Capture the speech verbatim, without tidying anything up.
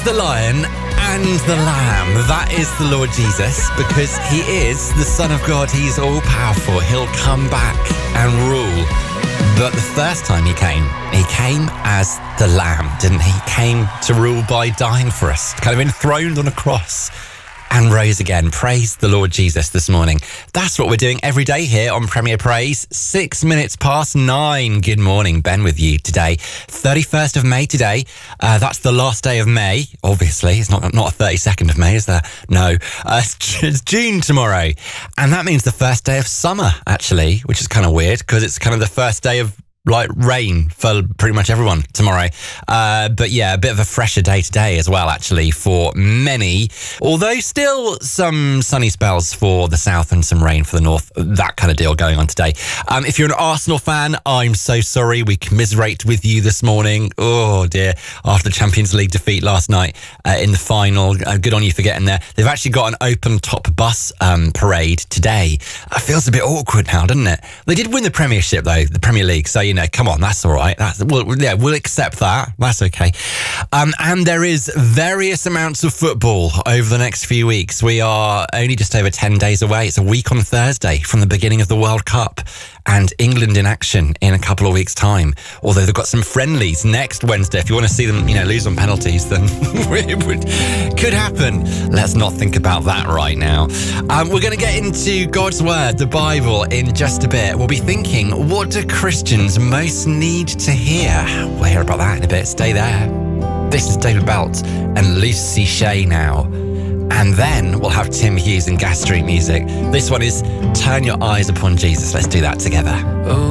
the Lion and the Lamb. That is the Lord Jesus, because he is the Son of God. He's all-powerful. He'll come back and rule. But the first time he came, he came as the Lamb, didn't he? He came to rule by dying for us, kind of enthroned on a cross, and rose again. Praise the Lord Jesus this morning. That's what we're doing every day here on Premier Praise. Six minutes past nine. Good morning. Ben with you today. thirty-first of May today. Uh, that's the last day of May, obviously. It's not not a thirty-second of May, is there? No. Uh, it's June tomorrow. And that means the first day of summer, actually, which is kind of weird because it's kind of the first day of like rain for pretty much everyone tomorrow. Uh, but yeah, a bit of a fresher day today as well, actually, for many. Although still some sunny spells for the south and some rain for the north. That kind of deal going on today. Um, if you're an Arsenal fan, I'm so sorry. We commiserate with you this morning. Oh dear. After the Champions League defeat last night uh, in the final. Uh, good on you for getting there. They've actually got an open top bus um, parade today. It feels a bit awkward now, doesn't it? They did win the Premiership though, the Premier League. So, you know, come on, that's all right. That's, we'll, yeah, we'll accept that. That's okay. Um, and there is various amounts of football over the next few weeks. We are only just over ten days away. It's a week on Thursday from the beginning of the World Cup, and England in action in a couple of weeks' time. Although they've got some friendlies next Wednesday. If you want to see them, you know, lose on penalties, then it would, could happen. Let's not think about that right now. Um, we're going to get into God's Word, the Bible, in just a bit. We'll be thinking, what do Christians most need to hear? We'll hear about that in a bit. Stay there. This is David Belt and Lucy Shay now. And then we'll have Tim Hughes and Gas Street music. This one is Turn Your Eyes Upon Jesus. Let's do that together. Oh.